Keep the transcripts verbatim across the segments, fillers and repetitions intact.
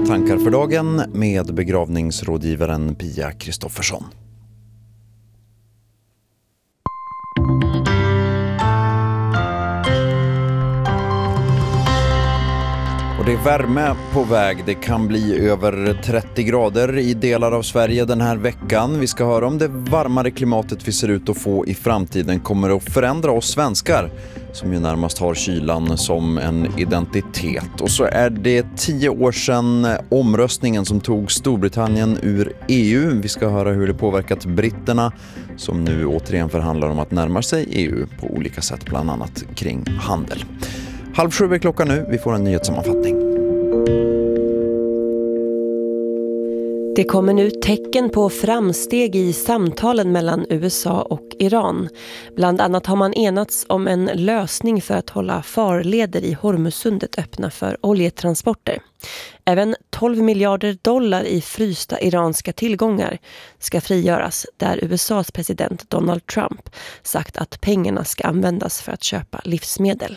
tankar för dagen med begravningsrådgivaren Pia Kristoffersson. Och det är värme på väg. Det kan bli över trettio grader i delar av Sverige den här veckan. Vi ska höra om det varmare klimatet vi ser ut att få i framtiden kommer att förändra oss svenskar, som ju närmast har kylan som en identitet. Och så är det tio år sedan omröstningen som tog Storbritannien ur E U. Vi ska höra hur det påverkat britterna, som nu återigen förhandlar om att närma sig E U på olika sätt, bland annat kring handel. Halv sju är klockan nu. Vi får en nyhetssammanfattning. Det kommer nu tecken på framsteg i samtalen mellan U S A och Iran. Bland annat har man enats om en lösning för att hålla farleder i Hormuzsundet öppna för oljetransporter. Även tolv miljarder dollar i frysta iranska tillgångar ska frigöras, där U S A:s president Donald Trump sagt att pengarna ska användas för att köpa livsmedel.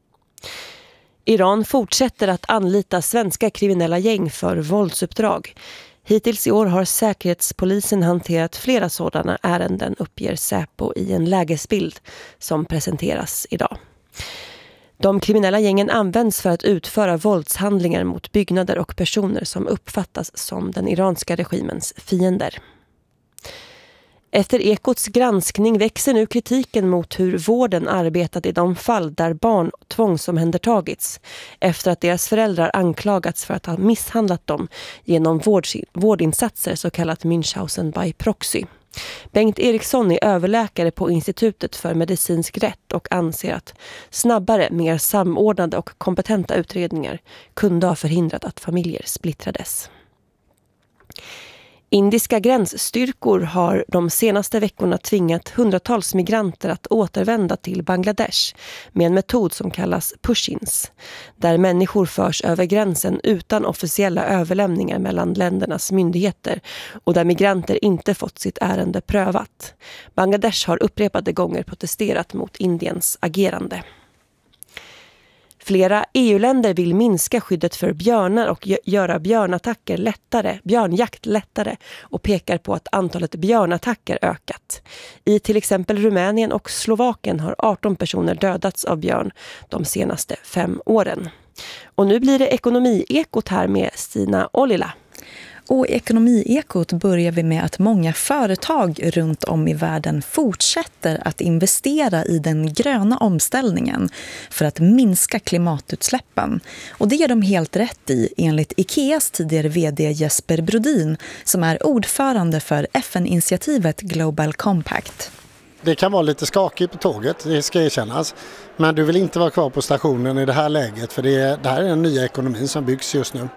Iran fortsätter att anlita svenska kriminella gäng för våldsuppdrag. Hittills i år har säkerhetspolisen hanterat flera sådana ärenden, uppger Säpo i en lägesbild som presenteras idag. De kriminella gängen används för att utföra våldshandlingar mot byggnader och personer som uppfattas som den iranska regimens fiender. Efter Ekots granskning växer nu kritiken mot hur vården arbetat i de fall där barn tvångsomhändertagits efter att deras föräldrar anklagats för att ha misshandlat dem genom vårdinsatser, så kallat Münchhausen by proxy. Bengt Eriksson är överläkare på Institutet för medicinsk rätt och anser att snabbare, mer samordnade och kompetenta utredningar kunde ha förhindrat att familjer splittrades. Indiska gränsstyrkor har de senaste veckorna tvingat hundratals migranter att återvända till Bangladesh med en metod som kallas push-ins, där människor förs över gränsen utan officiella överlämningar mellan ländernas myndigheter och där migranter inte fått sitt ärende prövat. Bangladesh har upprepade gånger protesterat mot Indiens agerande. Flera E U-länder vill minska skyddet för björnar och göra björnattacker lättare, björnjakt lättare, och pekar på att antalet björnattacker ökat. I till exempel Rumänien och Slovakien har arton personer dödats av björn de senaste fem åren. Och nu blir det ekonomiekot här med Stina Ollila. Och i ekonomiekot börjar vi med att många företag runt om i världen fortsätter att investera i den gröna omställningen för att minska klimatutsläppen. Och det är de helt rätt i, enligt Ikeas tidigare vd Jesper Brodin, som är ordförande för F N-initiativet Global Compact. Det kan vara lite skakigt på tåget, det ska erkännas. Men du vill inte vara kvar på stationen i det här läget, för det, det här är den nya ekonomin som byggs just nu.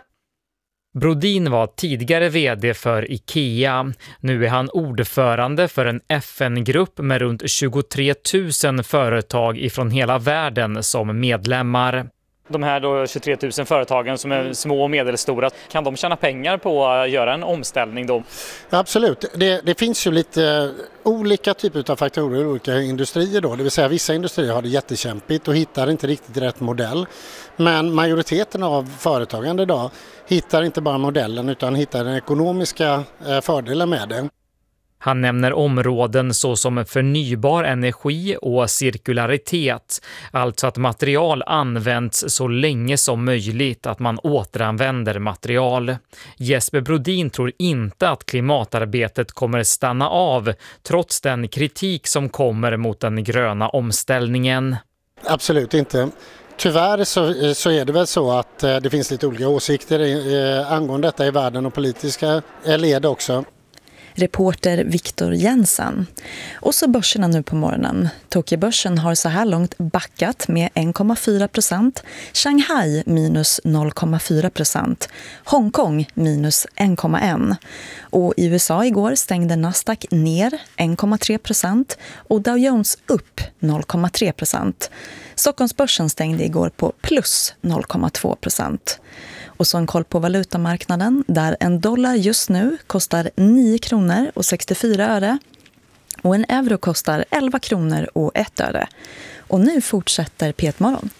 Brodin var tidigare vd för Ikea. Nu är han ordförande för en F N-grupp med runt tjugotre tusen företag ifrån hela världen som medlemmar. De här då tjugotre tusen företagen som är små och medelstora, kan de tjäna pengar på att göra en omställning då? Absolut. Det, det finns ju lite olika typer av faktorer i olika industrier då. Det vill säga vissa industrier har det jättekämpigt och hittar inte riktigt rätt modell. Men majoriteten av företagande idag hittar inte bara modellen utan hittar den ekonomiska fördelen med det. Han nämner områden såsom förnybar energi och cirkularitet, alltså att material används så länge som möjligt, att man återanvänder material. Jesper Brodin tror inte att klimatarbetet kommer stanna av trots den kritik som kommer mot den gröna omställningen. Absolut inte. Tyvärr så, så är det väl så att det finns lite olika åsikter eh, angående detta i världen och politiska led också. Reporter Viktor Jensen. Och så börserna nu på morgonen. Tokyobörsen har så här långt backat med en komma fyra procent. Shanghai minus noll komma fyra procent. Hongkong minus en komma ett. Och i U S A igår stängde Nasdaq ner en komma tre procent och Dow Jones upp noll komma tre procent. Stockholmsbörsen stängde igår på plus noll komma två procent. Och så en koll på valutamarknaden där en dollar just nu kostar nio kronor och sextiofyra öre och en euro kostar elva kronor och ett öre. Och nu fortsätter P ett Morgon.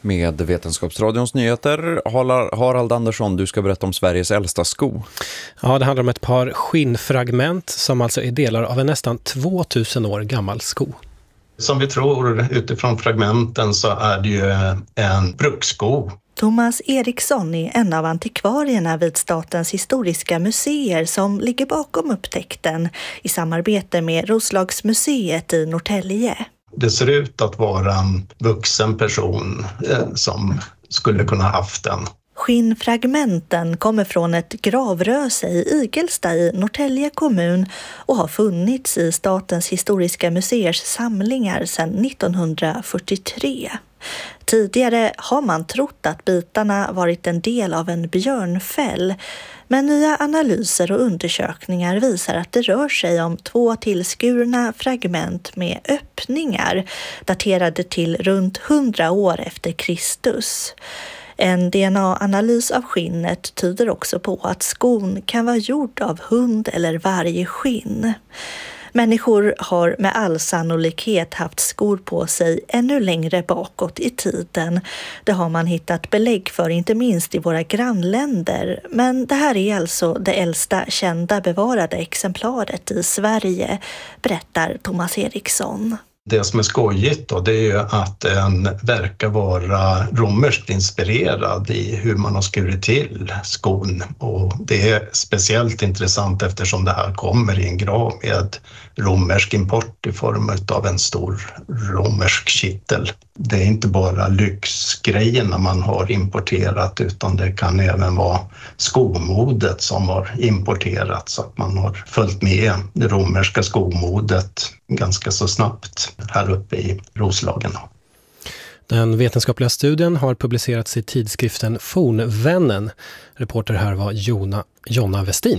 Med Vetenskapsradions nyheter. Harald Andersson, du ska berätta om Sveriges äldsta sko. Ja, det handlar om ett par skinnfragment som alltså är delar av en nästan tvåtusen år gammal sko. Som vi tror utifrån fragmenten så är det ju en brukssko. Thomas Eriksson är en av antikvarierna vid Statens historiska museer som ligger bakom upptäckten i samarbete med Roslagsmuseet i Norrtälje. Det ser ut att vara en vuxen person eh, som skulle kunna haft den. Skinnfragmenten kommer från ett gravröse i Igelsta i Norrtälje kommun och har funnits i Statens historiska museers samlingar sedan nittonhundrafyrtiotre. Tidigare har man trott att bitarna varit en del av en björnfäll, men nya analyser och undersökningar visar att det rör sig om två tillskurna fragment med öppningar daterade till runt hundra år efter Kristus. En D N A-analys av skinnet tyder också på att skon kan vara gjord av hund- eller vargskinn. Människor har med all sannolikhet haft skor på sig ännu längre bakåt i tiden. Det har man hittat belägg för, inte minst i våra grannländer. Men det här är alltså det äldsta kända bevarade exemplaret i Sverige, berättar Thomas Eriksson. Det som är skojigt då, det är ju att den verkar vara romerskt inspirerad i hur man har skurit till skon. Och det är speciellt intressant eftersom det här kommer i en grav med romersk import i form av en stor romersk kittel. Det är inte bara lyxgrejerna man har importerat utan det kan även vara skomodet som har importerats. Så att man har följt med det romerska skomodet ganska så snabbt här uppe i Roslagen. Den vetenskapliga studien har publicerats i tidskriften Fornvännen. Reporter här var Jona, Jonna Westin.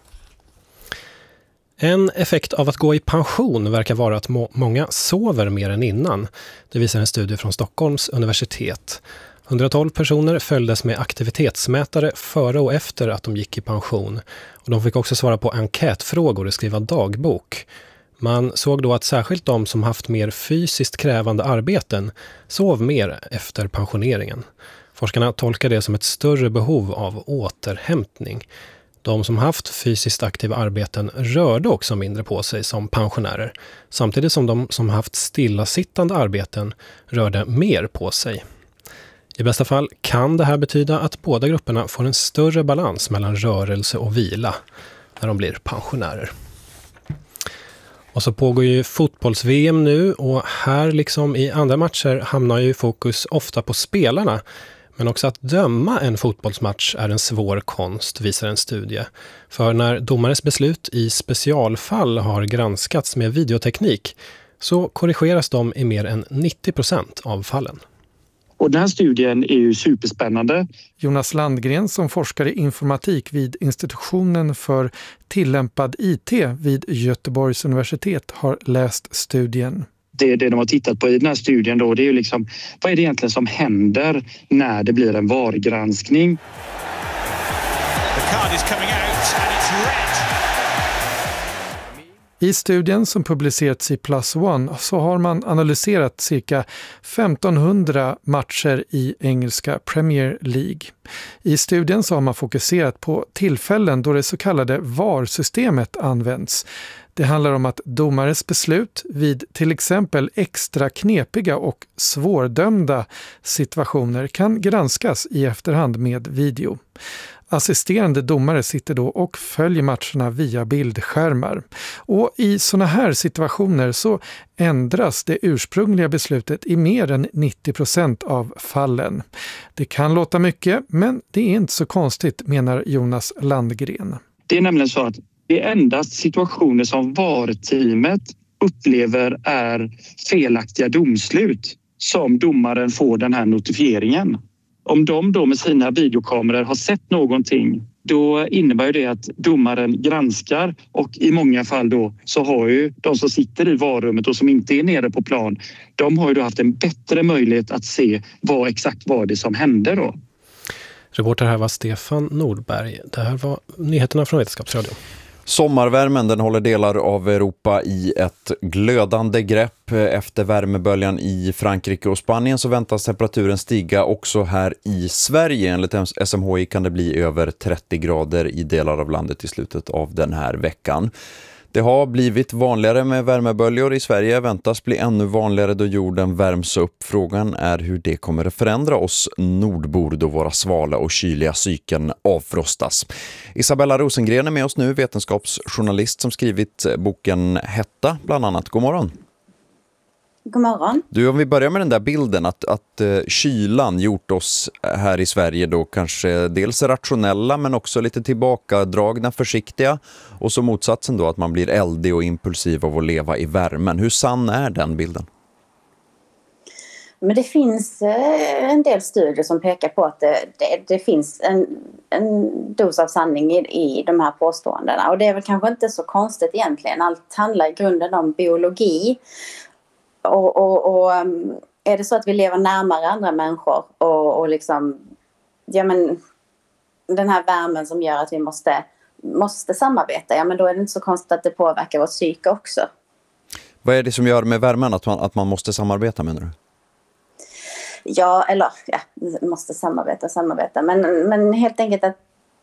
En effekt av att gå i pension verkar vara att må- många sover mer än innan. Det visar en studie från Stockholms universitet. hundratolv personer följdes med aktivitetsmätare före och efter att de gick i pension. Och de fick också svara på enkätfrågor och skriva dagbok. Man såg då att särskilt de som haft mer fysiskt krävande arbeten sov mer efter pensioneringen. Forskarna tolkar det som ett större behov av återhämtning. De som haft fysiskt aktiva arbeten rörde också mindre på sig som pensionärer, samtidigt som de som haft stillasittande arbeten rörde mer på sig. I bästa fall kan det här betyda att båda grupperna får en större balans mellan rörelse och vila när de blir pensionärer. Och så pågår ju fotbolls-V M nu och här liksom i andra matcher hamnar ju fokus ofta på spelarna. Men också att döma en fotbollsmatch är en svår konst, visar en studie. För när domares beslut i specialfall har granskats med videoteknik så korrigeras de i mer än nittio procent av fallen. Och den här studien är ju superspännande. Jonas Landgren som forskar i informatik vid institutionen för tillämpad I T vid Göteborgs universitet har läst studien. Det, det de har tittat på i den här studien då, det är ju liksom, vad är det egentligen som händer när det blir en VAR-granskning? The card is coming out and it's red. I studien som publicerats i Plus One så har man analyserat cirka femtonhundra matcher i engelska Premier League. I studien så har man fokuserat på tillfällen då det så kallade VAR-systemet används. Det handlar om att domares beslut vid till exempel extra knepiga och svårdömda situationer kan granskas i efterhand med video. Assisterande domare sitter då och följer matcherna via bildskärmar. Och i sådana här situationer så ändras det ursprungliga beslutet i mer än nittio procent av fallen. Det kan låta mycket, men det är inte så konstigt, menar Jonas Landgren. Det är nämligen så att det är endast situationer som VAR-teamet upplever är felaktiga domslut som domaren får den här notifieringen. Om de då med sina videokameror har sett någonting, då innebär det att domaren granskar och i många fall då så har ju de som sitter i varummet och som inte är nere på plan, de har ju då haft en bättre möjlighet att se vad exakt vad det som hände då. Reporter här var Stefan Nordberg. Det här var nyheterna från Vetenskapsradion. Sommarvärmen den håller delar av Europa i ett glödande grepp. Efter värmeböljan i Frankrike och Spanien så väntas temperaturen stiga också här i Sverige. Enligt S M H I kan det bli över trettio grader i delar av landet i slutet av den här veckan. Det har blivit vanligare med värmeböljor i Sverige, väntas bli ännu vanligare då jorden värms upp. Frågan är hur det kommer att förändra oss nordbor då våra svala och kyliga psyken avfrostas. Isabella Rosengren är med oss nu, vetenskapsjournalist som skrivit boken Hetta bland annat. God morgon. God morgon. Du, om vi börjar med den där bilden att, att uh, kylan gjort oss här i Sverige då kanske dels rationella men också lite tillbakadragna, försiktiga, och så motsatsen då att man blir eldig och impulsiv av att leva i värmen. Hur sann är den bilden? Men det finns eh, en del studier som pekar på att det, det, det finns en, en dos av sanning i, i de här påståendena, och det är väl kanske inte så konstigt egentligen. Allt handlar i grunden om biologi. Och, och, och är det så att vi lever närmare andra människor och, och liksom, ja men den här värmen som gör att vi måste, måste samarbeta, ja men då är det inte så konstigt att det påverkar vårt psyke också. Vad är det som gör med värmen att man, att man måste samarbeta, menar du? Ja, eller ja, måste samarbeta, samarbeta, men, men helt enkelt att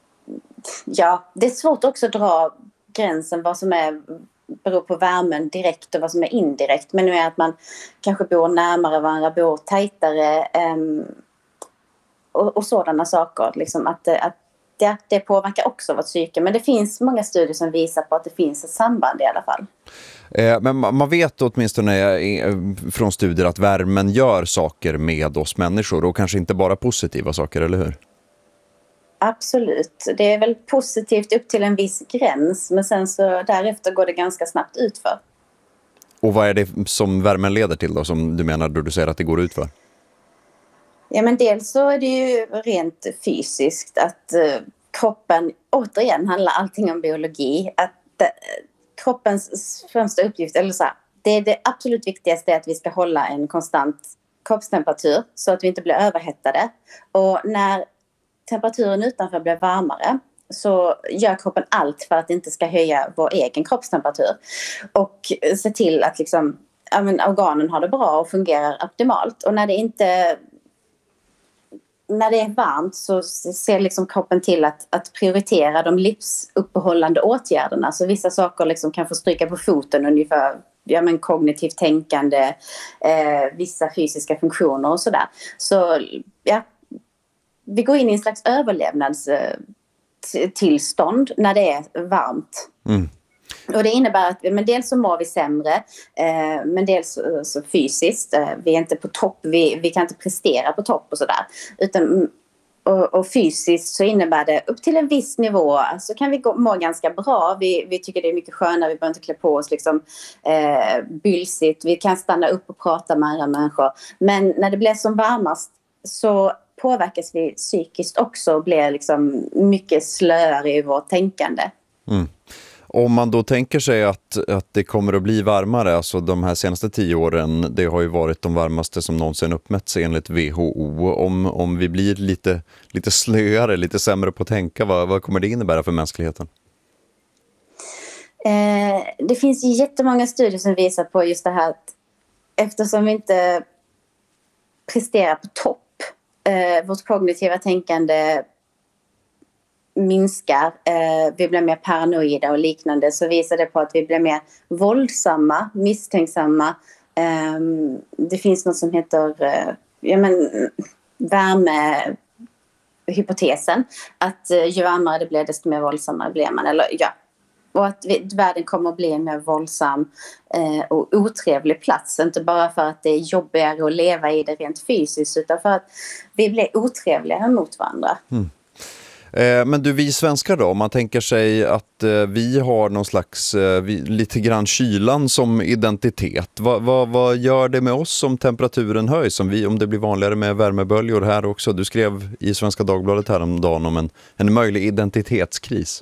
ja, det är svårt också att dra gränsen vad som är beror på värmen direkt och vad som är indirekt. Men nu är att man kanske bor närmare varandra, bor tajtare um, och, och sådana saker. Liksom att, att ja, det påverkar också vårt psyke. Men det finns många studier som visar på att det finns ett samband i alla fall. Eh, men man vet åtminstone från studier att värmen gör saker med oss människor och kanske inte bara positiva saker, eller hur? Absolut. Det är väl positivt upp till en viss gräns, men sen så därefter går det ganska snabbt utför. Och vad är det som värmen leder till då, som du menar då du säger att det går utför? Ja, men dels så är det ju rent fysiskt att eh, kroppen, återigen handlar allting om biologi, att eh, kroppens främsta uppgift, eller så här, det är det absolut viktigaste är att vi ska hålla en konstant kroppstemperatur så att vi inte blir överhettade. Och när temperaturen utanför blir varmare så gör kroppen allt för att det inte ska höja vår egen kroppstemperatur och se till att liksom, ja, men, organen har det bra och fungerar optimalt. Och när det inte när det är varmt så ser liksom kroppen till att, att prioritera de livsuppehållande åtgärderna. Så vissa saker liksom kan få stryka på foten, ungefär ja, men kognitivt tänkande, eh, vissa fysiska funktioner och sådär. Så ja, vi går in i en slags överlevnadstillstånd när det är varmt. Mm. Och det innebär att men dels så mår vi sämre, eh, men dels så fysiskt. Eh, vi är inte på topp, vi, vi kan inte prestera på topp och sådär. Utan, och, och fysiskt så innebär det upp till en viss nivå så kan vi gå, må ganska bra. Vi, vi tycker det är mycket skönare, vi behöver inte klä på oss liksom, eh, bylsigt. Vi kan stanna upp och prata med andra människor. Men när det blir som varmast så påverkas vi psykiskt också och blir liksom mycket slöare i vårt tänkande. Mm. Om man då tänker sig att, att det kommer att bli varmare, alltså de här senaste tio åren, det har ju varit de varmaste som någonsin uppmätts enligt W H O. Om, om vi blir lite, lite slöare, lite sämre på att tänka, vad, vad kommer det innebära för mänskligheten? Eh, det finns ju jättemånga studier som visar på just det här att eftersom vi inte presterar på topp, eh, vårt kognitiva tänkande minskar, eh, vi blir mer paranoida och liknande, så visar det på att vi blir mer våldsamma, misstänksamma. Eh, det finns något som heter eh, ja, men, värmehypotesen, att eh, ju varmare det blir desto mer våldsammare blir man. Eller, ja. Och att vi, världen kommer att bli en mer våldsam eh, och otrevlig plats. Inte bara för att det är jobbigare att leva i det rent fysiskt, utan för att vi blir otrevligare mot varandra. Mm. Men du, vi svenskar då, om man tänker sig att vi har någon slags, lite grann kylan som identitet. Vad, vad, vad gör det med oss om temperaturen höjs, om, vi, om det blir vanligare med värmeböljor här också? Du skrev i Svenska Dagbladet häromdagen om en, en möjlig identitetskris.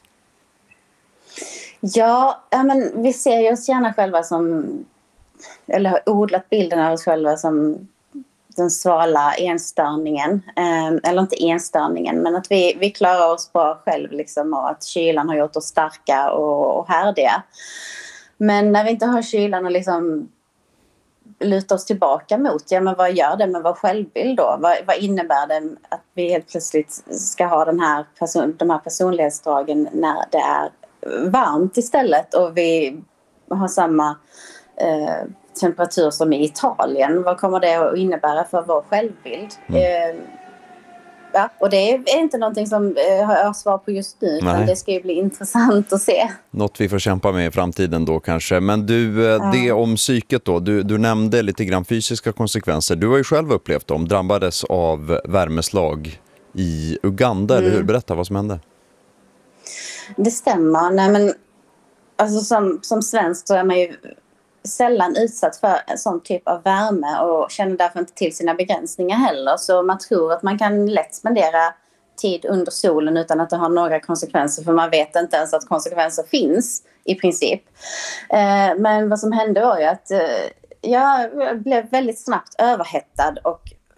Ja, men vi ser ju oss gärna själva som, eller har odlat bilden av oss själva som den svala enstörningen, eh, eller inte enstörningen, men att vi, vi klarar oss bra själv liksom, och att kylan har gjort oss starka och, och härdiga. Men när vi inte har kylan och liksom luta oss tillbaka mot, ja men vad gör det med vår självbild då? Vad, vad innebär det att vi helt plötsligt ska ha den här person, de här personlighetsdragen när det är varmt istället och vi har samma eh, temperatur som i Italien? Vad kommer det att innebära för vår självbild? Mm. Eh, ja, och det är inte någonting som eh, har jag svar på just nu, utan det ska ju bli intressant att se. Något vi får kämpa med i framtiden då kanske. Men du, eh, det om psyket då, du, du nämnde lite grann fysiska konsekvenser. Du har ju själv upplevt dem, drabbades av värmeslag i Uganda, mm. eller hur? Berätta vad som hände. Det stämmer. Nej, men, alltså, som, som svensk så är man ju sällan utsatt för en sån typ av värme och känner därför inte till sina begränsningar heller. Så man tror att man kan lätt spendera tid under solen utan att det har några konsekvenser, för man vet inte ens att konsekvenser finns i princip. Eh, men vad som hände var ju att eh, jag blev väldigt snabbt överhettad och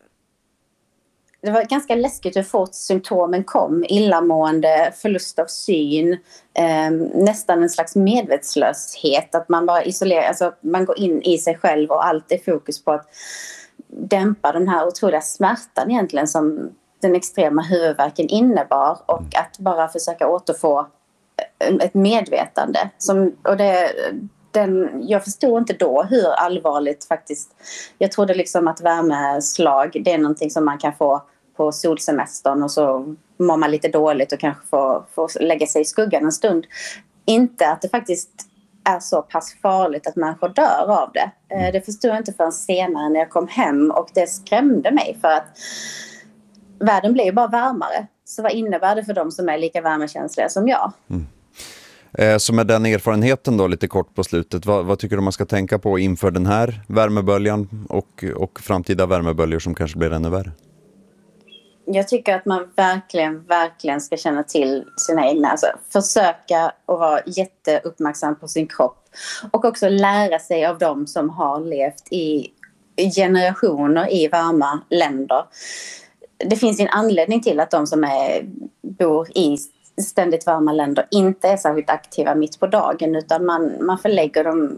det var ganska läskigt hur fort symptomen kom. Illamående, förlust av syn, eh, nästan en slags medvetslöshet. Att man bara isolerar, alltså man går in i sig själv och allt är fokus på att dämpa den här otroliga smärtan egentligen som den extrema huvudvärken innebar. Och att bara försöka återfå ett medvetande. Som, och det, den, jag förstod inte då hur allvarligt faktiskt. Jag trodde liksom att värmeslag, det är någonting som man kan få på solsemestern och så mår man lite dåligt och kanske får, får lägga sig i skuggan en stund. Inte att det faktiskt är så pass farligt att människor dör av det. Det förstod jag inte förrän senare när jag kom hem och det skrämde mig för att världen blir ju bara varmare. Så vad innebär det för dem som är lika värmekänsliga som jag? Mm. Eh, så med den erfarenheten då lite kort på slutet, vad, vad tycker du man ska tänka på inför den här värmeböljan och, och framtida värmeböljor som kanske blir ännu värre? Jag tycker att man verkligen, verkligen ska känna till sina egna. Alltså, försöka att vara jätteuppmärksam på sin kropp. Och också lära sig av dem som har levt i generationer i varma länder. Det finns en anledning till att de som är, bor i ständigt varma länder inte är särskilt aktiva mitt på dagen. Utan man, man förlägger dem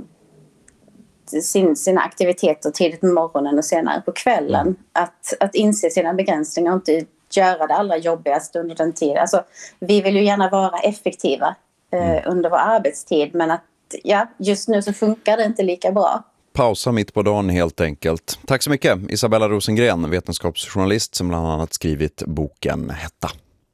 Sin, sina aktiviteter tidigt på morgonen och senare på kvällen. Att, att inse sina begränsningar och inte göra det allra jobbigaste under den tiden. Alltså, vi vill ju gärna vara effektiva eh, under vår arbetstid, men att ja, just nu så funkar det inte lika bra. Pausa mitt på dagen helt enkelt. Tack så mycket Isabella Rosengren, vetenskapsjournalist som bland annat skrivit boken Hetta.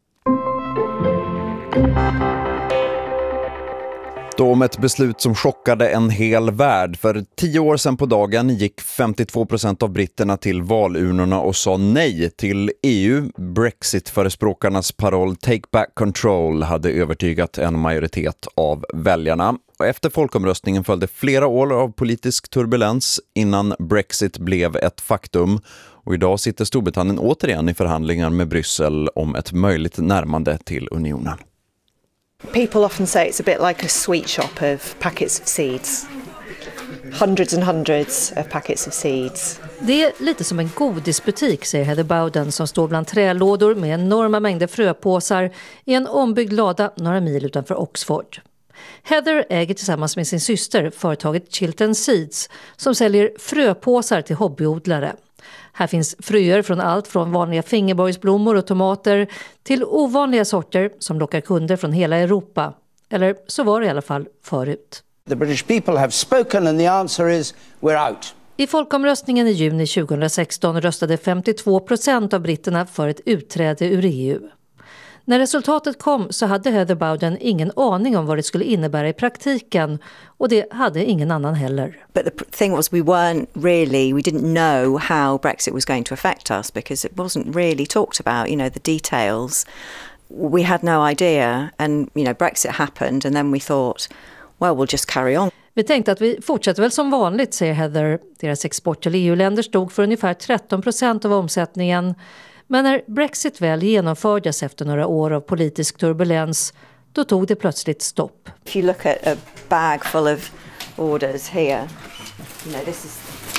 Då om ett beslut som chockade en hel värld. För tio år sedan på dagen gick femtiotvå procent av britterna till valurnorna och sa nej till E U. Brexit-förespråkarnas paroll Take Back Control hade övertygat en majoritet av väljarna. Och efter folkomröstningen följde flera år av politisk turbulens innan Brexit blev ett faktum. Och idag sitter Storbritannien återigen i förhandlingar med Bryssel om ett möjligt närmande till unionen. People often say it's a bit like a sweet shop of packets of seeds. Hundreds and hundreds of packets of seeds. Det är lite som en godisbutik, säger Heather Bowden, som står bland trälådor med enorma mängder fröpåsar i en ombyggd lada några mil utanför Oxford. Heather äger tillsammans med sin syster företaget Chilton Seeds som säljer fröpåsar till hobbyodlare. Här finns fröer från allt från vanliga fingerborgsblommor och tomater till ovanliga sorter som lockar kunder från hela Europa. Eller så var det i alla fall förut. The British people have spoken and the answer is we're out. I folkomröstningen i juni tjugohundrasexton röstade femtiotvå procent av britterna för ett utträde ur E U. När resultatet kom så hade Heather Bowden ingen aning om vad det skulle innebära i praktiken, och det hade ingen annan heller. But the thing was we weren't really, we didn't know how Brexit was going to affect us because it wasn't really talked about, you know, the details. We had no idea, and you know, Brexit happened and then we thought, well, we'll just carry on. Vi tänkte att vi fortsätter väl som vanligt, säger Heather. Deras export till E U-länder stod för ungefär tretton procent av omsättningen. Men när Brexit väl genomfördes efter några år av politisk turbulens, då tog det plötsligt stopp. If you look at a bag full of orders here, you know, this is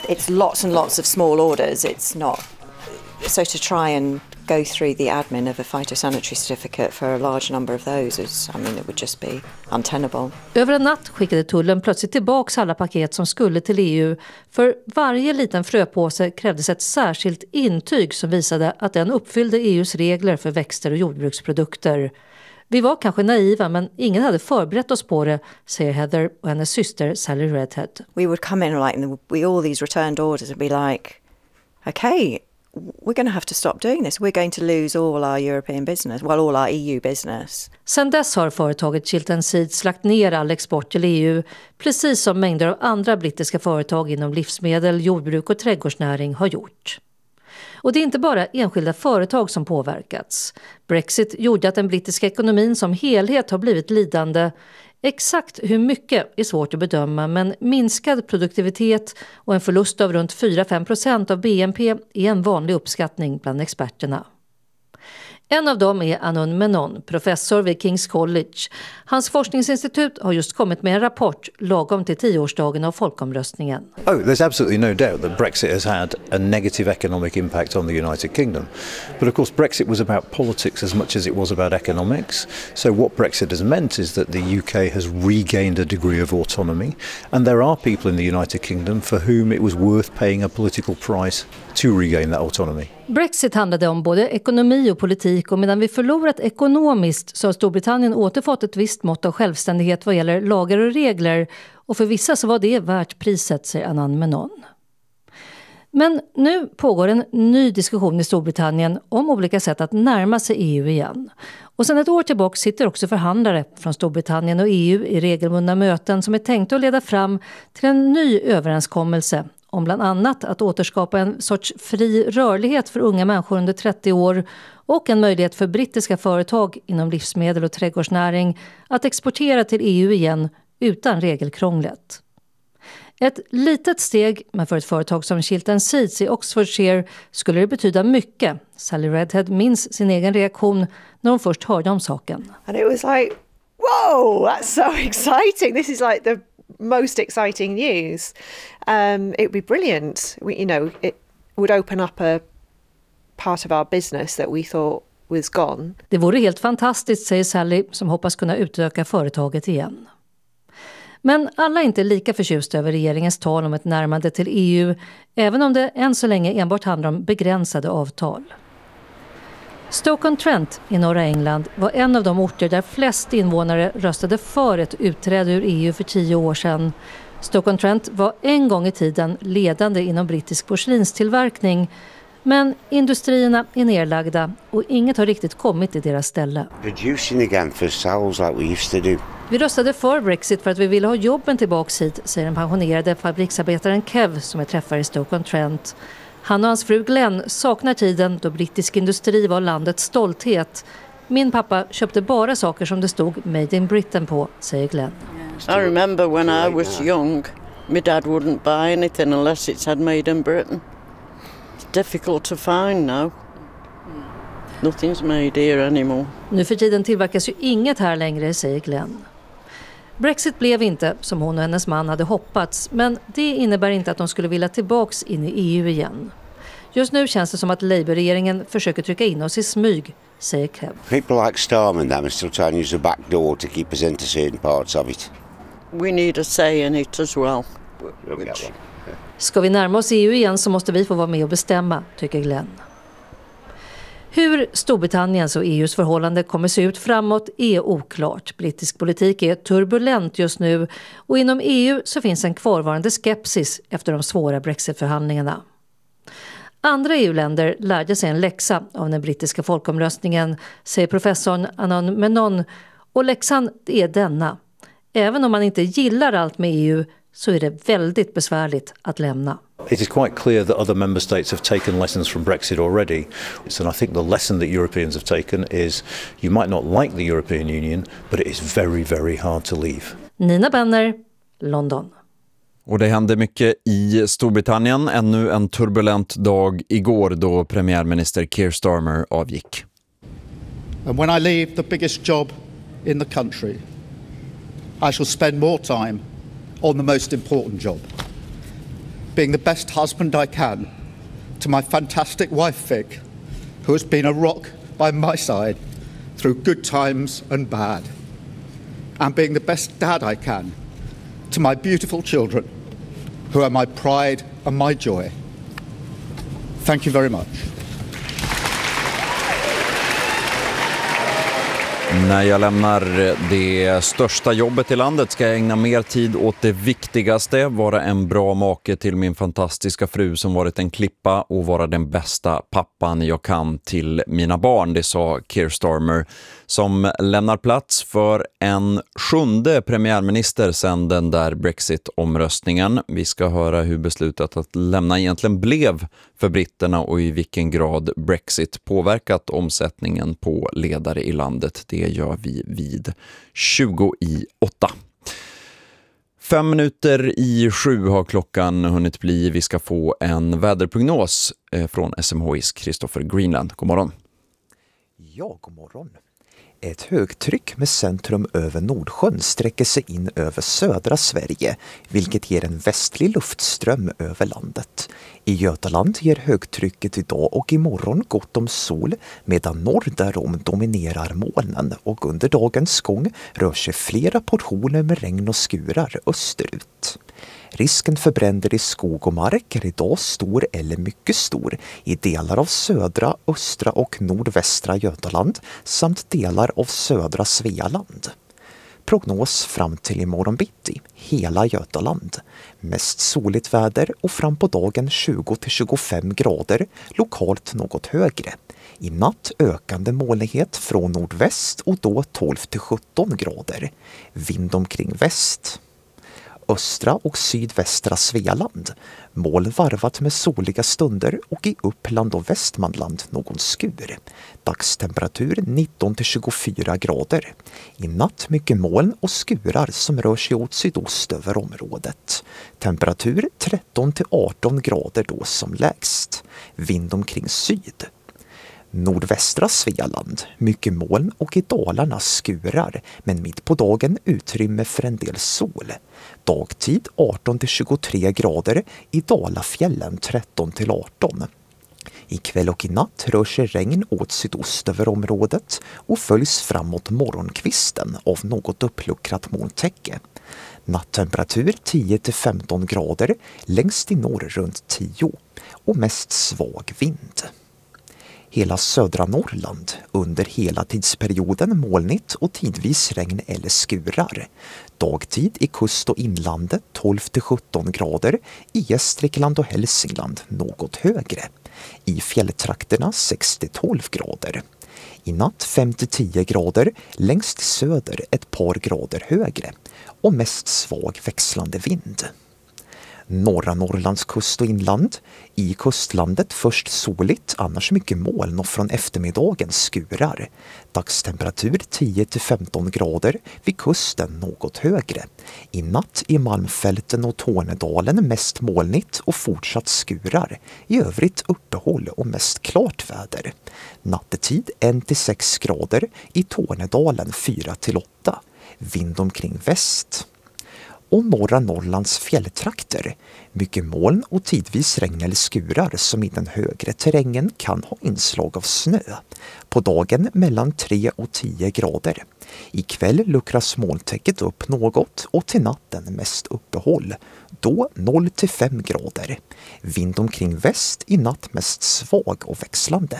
it's lots and lots of small orders. It's not... So to try and go through the admin of a phytosanitary certificate for a large number of those is, I mean, it would just be untenable. Över en natt skickade tullen plötsligt tillbaka alla paket som skulle till E U. För varje liten fröpåse krävdes ett särskilt intyg som visade att den uppfyllde E U:s regler för växter- och jordbruksprodukter. Vi var kanske naiva, men ingen hade förberett oss på det, säger Heather och hennes syster Sally Redhead. We would come in like with all these returned orders and be like, okay, we're going to have to stop doing this. We're going to lose all our European business, well, all our E U business. Sen dess har företaget Chiltern Seeds lagt ner all export till E U, precis som mängder av andra brittiska företag inom livsmedel, jordbruk och trädgårdsnäring har gjort. Och det är inte bara enskilda företag som påverkats. Brexit gjorde att den brittiska ekonomin som helhet har blivit lidande. Exakt hur mycket är svårt att bedöma, men minskad produktivitet och en förlust av runt fyra till fem procent av B N P är en vanlig uppskattning bland experterna. En av dem är Anun Menon, professor vid King's College. Hans forskningsinstitut har just kommit med en rapport lagom till tioårsdagen av folkomröstningen. Oh, there's absolutely no doubt that Brexit has had a negative economic impact on the United Kingdom. But of course Brexit was about politics as much as it was about economics. So what Brexit has meant is that the U K has regained a degree of autonomy, and there are people in the United Kingdom for whom it was worth paying a political price to regain that autonomy. Brexit handlade om både ekonomi och politik, och medan vi förlorat ekonomiskt så har Storbritannien återfått ett visst mått av självständighet vad gäller lagar och regler, och för vissa så var det värt priset, säger Anun Menon. Men nu pågår en ny diskussion i Storbritannien om olika sätt att närma sig E U igen. Och sedan ett år tillbaka sitter också förhandlare från Storbritannien och E U i regelbundna möten som är tänkt att leda fram till en ny överenskommelse om bland annat att återskapa en sorts fri rörlighet för unga människor under trettio år och en möjlighet för brittiska företag inom livsmedel och trädgårdsnäring att exportera till E U igen utan regelkrånglet. Ett litet steg, men för ett företag som Chiltern Seeds i Oxfordshire skulle det betyda mycket. Sally Redhead minns sin egen reaktion när hon först hörde om saken. And it was like, whoa, that's so exciting. This is like the most exciting news. Um, it would be brilliant. We, you know, it would open up a part of our business that we thought was gone. Det vore helt fantastiskt, säger Sally, som hoppas kunna utöka företaget igen. Men alla är inte lika förtjusta över regeringens tal om ett närmande till E U, även om det än så länge enbart handlar om begränsade avtal. Stoke-on-Trent i norra England var en av de orter där flest invånare röstade för ett utträde ur E U för tio år sedan. Stoke-on-Trent var en gång i tiden ledande inom brittisk porslinstillverkning, men industrierna är nedlagda och inget har riktigt kommit i deras ställe. Producing again for ourselves like we used to do. Vi röstade för Brexit för att vi ville ha jobben tillbaks hit, säger den pensionerade fabriksarbetaren Kev som jag träffar i Stoke-on-Trent. Han och hans fru Glenn saknar tiden då brittisk industri var landets stolthet. Min pappa köpte bara saker som det stod Made in Britain på, säger Glenn. I remember when I was young, my dad wouldn't buy anything unless it's had Made in Britain. It's difficult to find now. Nothing's made here anymore. Nu för tiden tillverkas ju inget här längre, säger Glenn. Brexit blev inte som hon och hennes man hade hoppats, men det innebär inte att de skulle vilja tillbaks in i E U igen. Just nu känns det som att Labour-regeringen försöker trycka in oss i smyg, säger Kev. People like Starmer and them are still trying to use the back door to keep us into certain parts of it. We need a say in it as well. Which... Ska vi närma oss E U igen så måste vi få vara med och bestämma, tycker Glenn. Hur Storbritanniens och E U:s förhållande kommer se ut framåt är oklart. Brittisk politik är turbulent just nu och inom E U så finns en kvarvarande skepsis efter de svåra Brexit-förhandlingarna. Andra E U-länder lärde sig en läxa av den brittiska folkomröstningen, säger professorn Anun Menon, och läxan är denna. Även om man inte gillar allt med E U så är det väldigt besvärligt att lämna. It is quite clear that other member states have taken lessons from Brexit already. And I think the lesson that Europeans have taken is you might not like the European Union, but it is very, very hard to leave. Nina Benner, London. Och det hände mycket i Storbritannien. Ännu en turbulent dag igår då premiärminister Keir Starmer avgick. And when I leave the biggest job in the country, I shall spend more time on the most important job. being the best husband I can to my fantastic wife Fig, who has been a rock by my side through good times and bad, and being the best dad I can to my beautiful children, who are my pride and my joy. Thank you very much. När jag lämnar det största jobbet i landet ska jag ägna mer tid åt det viktigaste, vara en bra make till min fantastiska fru som varit en klippa och vara den bästa pappan jag kan till mina barn. Det sa Keir Starmer som lämnar plats för en sjunde premiärminister sedan den där Brexit-omröstningen. Vi ska höra hur beslutet att lämna egentligen blev för britterna och i vilken grad Brexit påverkat omsättningen på ledare i landet. Det gör vi vid tjugo i åtta. Fem minuter i sju har klockan hunnit bli. Vi ska få en väderprognos från S M H I:s Christopher Greenland. God morgon. Ja, god morgon. Ett högtryck med centrum över Nordsjön sträcker sig in över södra Sverige, vilket ger en västlig luftström över landet. I Götaland ger högtrycket idag och imorgon gott om sol, medan norr därom dominerar molnen och under dagens gång rör sig flera portioner med regn och skurar österut. Risken för bränder i skog och mark är idag stor eller mycket stor i delar av södra, östra och nordvästra Götaland samt delar av södra Svealand. Prognos fram till imorgon bitti, hela Götaland. Mest soligt väder och fram på dagen tjugo till tjugofem grader, lokalt något högre. I natt ökande molnighet från nordväst och då tolv till sjutton grader. Vind omkring väst. Östra och sydvästra Svealand. Moln varvat med soliga stunder och i Uppland och Västmanland någon skur. Dagstemperatur nitton till tjugofyra grader. I natt mycket moln och skurar som rör sig åt sydost över området. Temperatur tretton till arton grader då som lägst. Vind omkring syd. Nordvästra Svealand, mycket moln och i Dalarna skurar, men mitt på dagen utrymme för en del sol. Dagtid arton till tjugotre grader, i Dalafjällen tretton till arton. I kväll och i natt rör sig regn åt sydost över området och följs framåt morgonkvisten av något uppluckrat molntäcke. Nattemperatur tio till femton grader, längst i norr runt tio och mest svag vind. Hela södra Norrland under hela tidsperioden molnigt och tidvis regn eller skurar. Dagtid i kust- och inlandet tolv till sjutton grader, i Gästrikland och Hälsingland något högre. I fjälltrakterna sex till tolv grader. I natt fem till tio grader, längst i söder ett par grader högre och mest svag växlande vind. Norra Norrlands kust och inland. I kustlandet först soligt, annars mycket moln och från eftermiddagen skurar. Dagstemperatur tio till femton grader, vid kusten något högre. I natt i Malmfälten och Tornedalen mest molnigt och fortsatt skurar. I övrigt uppehåll och mest klart väder. Nattetid ett till sex grader, i Tornedalen fyra till åtta. Vind omkring väst. Och norra Norrlands fjälltrakter. Mycket moln och tidvis regn eller skurar som i den högre terrängen kan ha inslag av snö. På dagen mellan tre och tio grader. I kväll luckras molntäcket upp något och till natten mest uppehåll. Då noll till fem grader. Vind omkring väst, i natt mest svag och växlande.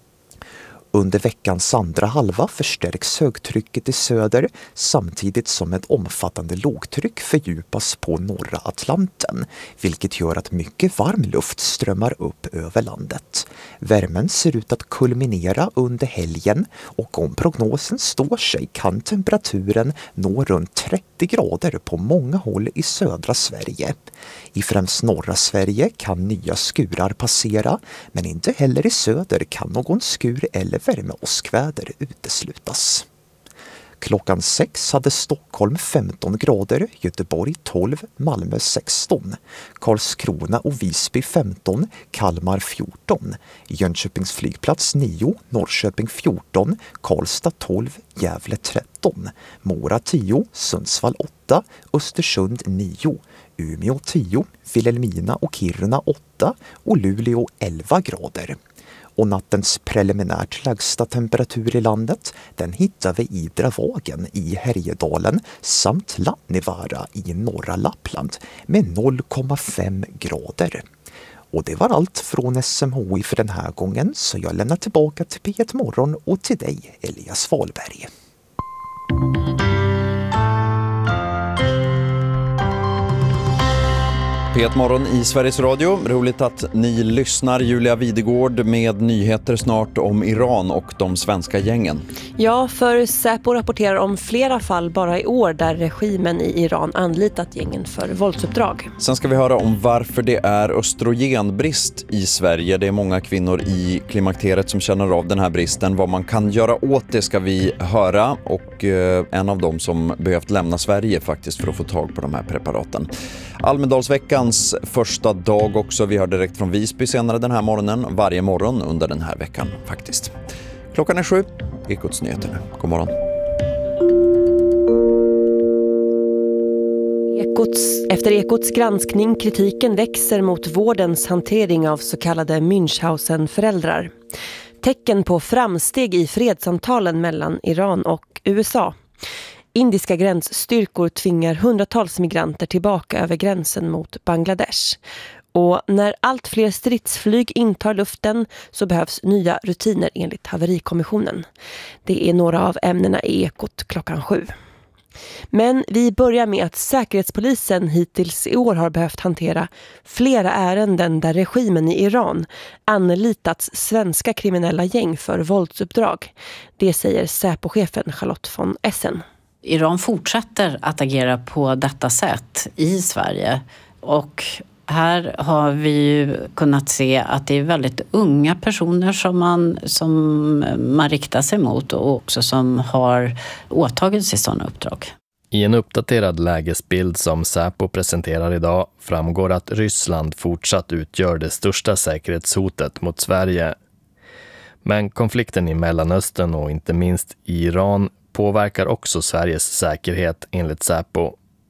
Under veckans andra halva förstärks högtrycket i söder samtidigt som ett omfattande lågtryck fördjupas på norra Atlanten, vilket gör att mycket varm luft strömmar upp över landet. Värmen ser ut att kulminera under helgen och om prognosen står sig kan temperaturen nå runt trettio grader på många håll i södra Sverige. I främst norra Sverige kan nya skurar passera, men inte heller i söder kan någon skur eller värmeåskväder uteslutas. Klockan sex hade Stockholm femton grader, Göteborg tolv, Malmö sexton, Karlskrona och Visby femton, Kalmar fjorton, Jönköpings flygplats nio, Norrköping fjorton, Karlstad tolv, Gävle tretton, Mora tio, Sundsvall åtta, Östersund nio, Umeå tio, Vilhelmina och Kiruna åtta och Luleå elva grader. Och nattens preliminärt lägsta temperatur i landet, den hittar vi i Dravagen i Härjedalen samt Lannivara i norra Lappland med noll komma fem grader. Och det var allt från S M H I för den här gången, så jag lämnar tillbaka till P ett Morgon och till dig, Elias Wahlberg. P ett Morgon i Sveriges Radio. Roligt att ni lyssnar. Julia Videgård med nyheter snart om Iran och de svenska gängen. Ja, för Säpo rapporterar om flera fall bara i år där regimen i Iran anlitat gängen för våldsuppdrag. Sen ska vi höra om varför det är östrogenbrist i Sverige. Det är många kvinnor i klimakteriet som känner av den här bristen. Vad man kan göra åt det ska vi höra. Och eh, en av dem som behövt lämna Sverige faktiskt för att få tag på de här preparaten. Almedalsveckans första dag också. Vi hör direkt från Visby senare den här morgonen. Varje morgon under den här veckan faktiskt. Klockan är sju. Ekots nyheter nu. God morgon. Ekots, efter Ekots granskning kritiken växer mot vårdens hantering av så kallade Münchhausen-föräldrar. Tecken på framsteg i fredssamtalen mellan Iran och U S A. Indiska gränsstyrkor tvingar hundratals migranter tillbaka över gränsen mot Bangladesh. Och när allt fler stridsflyg intar luften så behövs nya rutiner enligt haverikommissionen. Det är några av ämnena i Ekot klockan sju. Men vi börjar med att Säkerhetspolisen hittills i år har behövt hantera flera ärenden där regimen i Iran anlitats svenska kriminella gäng för våldsuppdrag. Det säger Säpo-chefen Charlotte von Essen. Iran fortsätter att agera på detta sätt i Sverige och här har vi ju kunnat se att det är väldigt unga personer som man, som man riktar sig mot och också som har åtagit sig sådana uppdrag. I en uppdaterad lägesbild som Säpo presenterar idag framgår att Ryssland fortsatt utgör det största säkerhetshotet mot Sverige. Men konflikten i Mellanöstern och inte minst i Iran påverkar också Sveriges säkerhet enligt Säpo.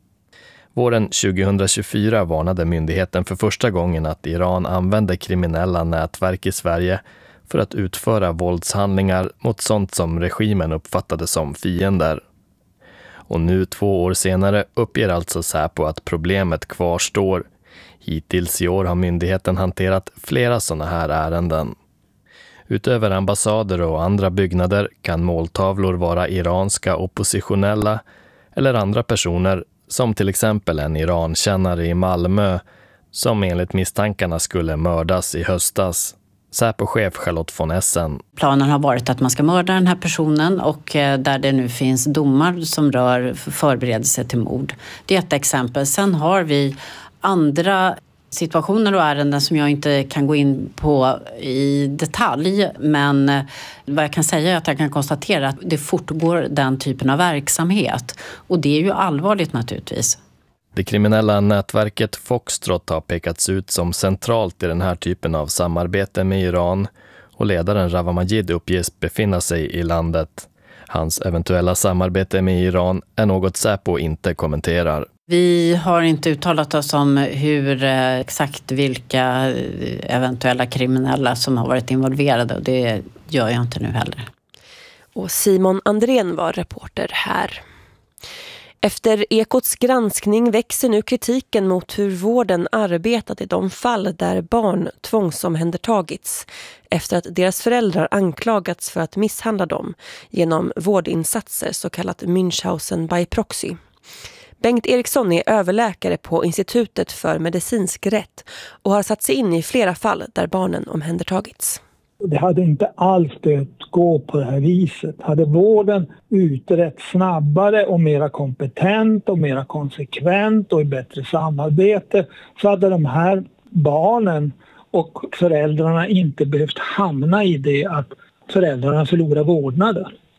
Våren tjugohundratjugofyra varnade myndigheten för första gången att Iran använder kriminella nätverk i Sverige för att utföra våldshandlingar mot sånt som regimen uppfattade som fiender. Och nu två år senare uppger alltså Säpo att problemet kvarstår. Hittills i år har myndigheten hanterat flera sådana här ärenden. Utöver ambassader och andra byggnader kan måltavlor vara iranska oppositionella eller andra personer, som till exempel en Irankännare i Malmö som enligt misstankarna skulle mördas i höstas. Säpo-chef Charlotte von Essen. Planen har varit att man ska mörda den här personen och där det nu finns domar som rör förberedelse till mord. Det är ett exempel. Sen har vi andra situationer och ärenden som jag inte kan gå in på i detalj, men vad jag kan säga är att jag kan konstatera att det fortgår den typen av verksamhet och det är ju allvarligt naturligtvis. Det kriminella nätverket Foxtrot har pekats ut som centralt i den här typen av samarbete med Iran och ledaren Rawa Majid uppges befinna sig i landet. Hans eventuella samarbete med Iran är något Säpo inte kommenterar. Vi har inte uttalat oss om hur exakt vilka eventuella kriminella som har varit involverade och det gör jag inte nu heller. Och Simon Andrén var reporter här. Efter Ekots granskning växer nu kritiken mot hur vården arbetat i de fall där barn tvångsomhändertagits efter att deras föräldrar anklagats för att misshandla dem genom vårdinsatser, så kallat Münchhausen by proxy. Bengt Eriksson är överläkare på Institutet för medicinsk rätt och har satt sig in i flera fall där barnen omhändertagits. Det hade inte alls behövt gå på det här viset. Hade vården utrett snabbare och mera kompetent och mera konsekvent och i bättre samarbete så hade de här barnen och föräldrarna inte behövt hamna i det att föräldrarna förlorar vårdnaden.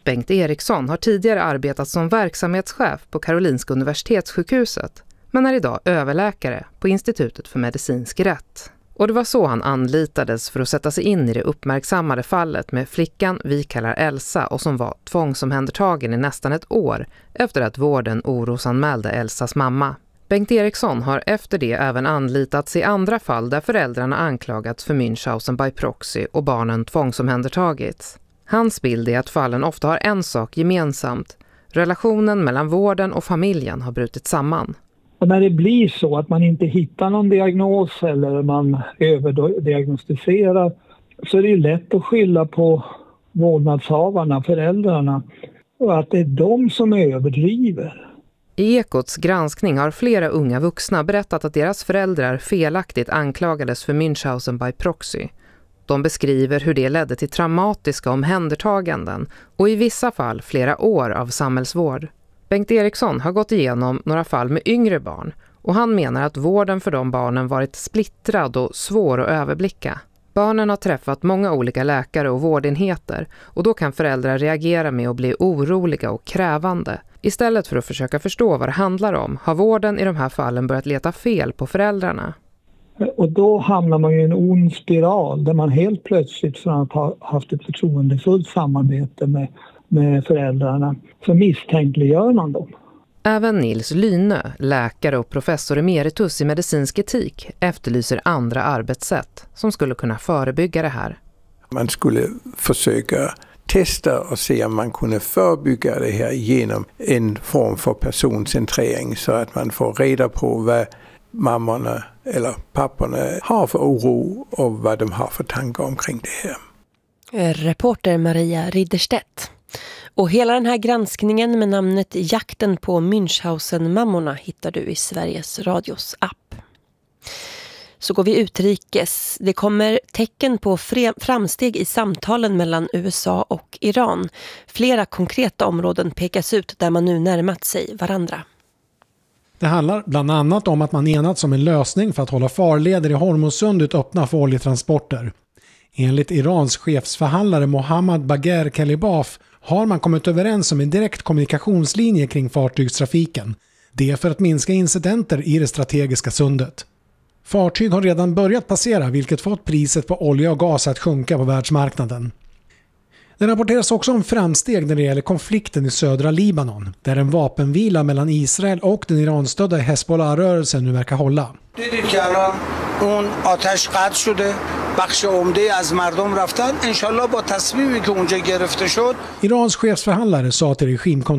Bengt Eriksson har tidigare arbetat som verksamhetschef på Karolinska universitetssjukhuset, men är idag överläkare på Institutet för medicinsk rätt. Och det var så han anlitades för att sätta sig in i det uppmärksammade fallet med flickan vi kallar Elsa och som var tvångsomhändertagen i nästan ett år efter att vården orosanmälde Elsas mamma. Bengt Eriksson har efter det även anlitats i andra fall där föräldrarna anklagats för Münchhausen by proxy och barnen tvångsomhändertagits. Hans bild är att fallen ofta har en sak gemensamt. Relationen mellan vården och familjen har brutit samman. Och när det blir så att man inte hittar någon diagnos eller man överdiagnostiserar så är det ju lätt att skylla på vårdnadshavarna, föräldrarna, och att det är de som överdriver. I Ekots granskning har flera unga vuxna berättat att deras föräldrar felaktigt anklagades för Münchhausen by proxy. De beskriver hur det ledde till traumatiska omhändertaganden och i vissa fall flera år av samhällsvård. Bengt Eriksson har gått igenom några fall med yngre barn och han menar att vården för de barnen varit splittrad och svår att överblicka. Barnen har träffat många olika läkare och vårdenheter och då kan föräldrar reagera med att bli oroliga och krävande. Istället för att försöka förstå vad det handlar om har vården i de här fallen börjat leta fel på föräldrarna. Och då hamnar man i en ond spiral där man helt plötsligt från att ha haft ett förtroendefullt samarbete med, med föräldrarna så misstänkliggör man dem. Även Nils Lynö, läkare och professor emeritus i medicinsk etik, efterlyser andra arbetssätt som skulle kunna förebygga det här. Man skulle försöka testa och se om man kunde förebygga det här genom en form för personcentrering så att man får reda på vad mammorna eller papporna har för oro och vad de har för tankar omkring det här. Reporter Maria Ridderstedt. Och hela den här granskningen med namnet Jakten på Münchhausen-mammorna hittar du i Sveriges Radios app. Så går vi utrikes. Det kommer tecken på framsteg i samtalen mellan U S A och Iran. Flera konkreta områden pekas ut där man nu närmat sig varandra. Det handlar bland annat om att man enats om en lösning för att hålla farleder i Hormuzsundet öppna för oljetransporter. Enligt Irans chefsförhandlare Mohammad Bagher Kalibaf har man kommit överens om en direkt kommunikationslinje kring fartygstrafiken. Det är för att minska incidenter i det strategiska sundet. Fartyg har redan börjat passera vilket fått priset på olja och gas att sjunka på världsmarknaden. Det rapporteras också om framsteg när det gäller konflikten i södra Libanon, där en vapenvila mellan Israel och den Iranstödda Hezbollah-rörelsen nu verkar hålla. Irans chefsförhandlare sa till regimkontrollen